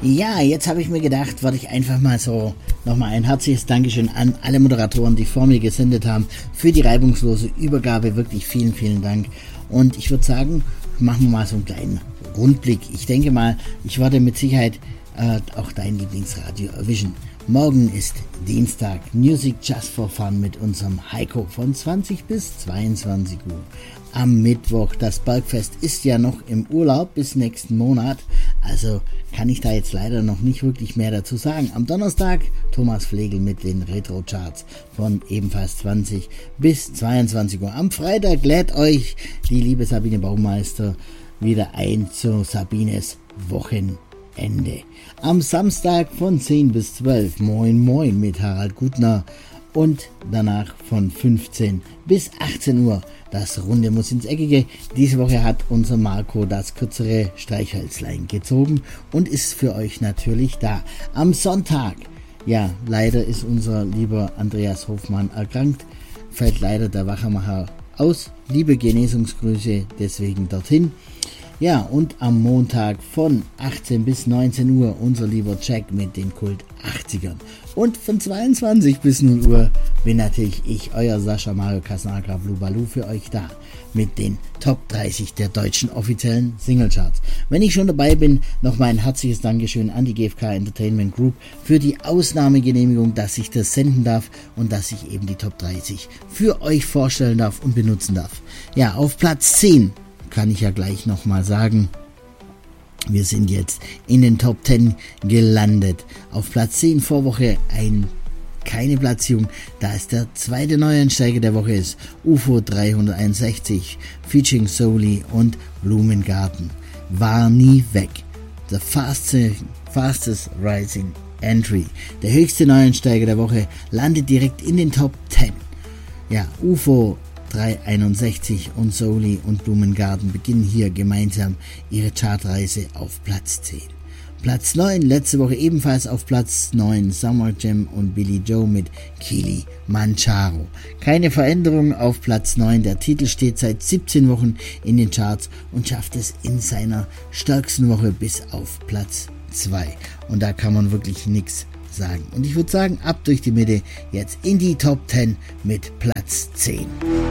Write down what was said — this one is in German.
Ja, jetzt habe ich mir gedacht, würde ich einfach mal so nochmal ein herzliches Dankeschön an alle Moderatoren, die vor mir gesendet haben, für die reibungslose Übergabe. Wirklich vielen, vielen Dank. Und ich würde sagen, machen wir mal so einen kleinen Rundblick. Ich denke mal, ich werde mit Sicherheit auch dein Lieblingsradio erwischen. Morgen ist Dienstag, Music Just for Fun mit unserem Heiko von 20 bis 22 Uhr. Am Mittwoch, das Bergfest ist ja noch im Urlaub bis nächsten Monat, also kann ich da jetzt leider noch nicht wirklich mehr dazu sagen. Am Donnerstag Thomas Flegel mit den Retro-Charts von ebenfalls 20 bis 22 Uhr. Am Freitag lädt euch die liebe Sabine Baumeister wieder ein zu Sabines Wochenende. Am Samstag von 10 bis 12 Moin Moin mit Harald Gutner und danach von 15 bis 18 Uhr das Runde muss ins Eckige. Diese Woche hat unser Marco das kürzere Streichhölzlein gezogen und ist für euch natürlich da. Am Sonntag, ja, leider ist unser lieber Andreas Hofmann erkrankt, fällt leider der Wachermacher aus. Liebe Genesungsgrüße deswegen dorthin. Ja, und am Montag von 18 bis 19 Uhr unser lieber Jack mit den Kult 80ern. Und von 22 bis 0 Uhr bin natürlich ich, euer Sascha Mario Kasnagra Blue Baloo, für euch da mit den Top 30 der deutschen offiziellen Singlecharts. Wenn ich schon dabei bin, noch mal ein herzliches Dankeschön an die GfK Entertainment Group für die Ausnahmegenehmigung, dass ich das senden darf und dass ich eben die Top 30 für euch vorstellen darf und benutzen darf. Ja, auf Platz 10 kann ich ja gleich nochmal sagen, wir sind jetzt in den Top 10 gelandet. Auf Platz 10 Vorwoche keine Platzierung, da ist der zweite Neueinsteiger der Woche ist UFO 361 featuring Soli und Blumengarten. War nie weg. The fastest rising entry. Der höchste Neueinsteiger der Woche landet direkt in den Top 10. Ja, UFO 361 und Soli und Blumengarten beginnen hier gemeinsam ihre Chartreise auf Platz 10. Platz 9, letzte Woche ebenfalls auf Platz 9, Summer Jam und Billy Joe mit Kilimanjaro. Keine Veränderung auf Platz 9, der Titel steht seit 17 Wochen in den Charts und schafft es in seiner stärksten Woche bis auf Platz 2. Und da kann man wirklich nichts sagen. Und ich würde sagen, ab durch die Mitte, jetzt in die Top 10 mit Platz 10.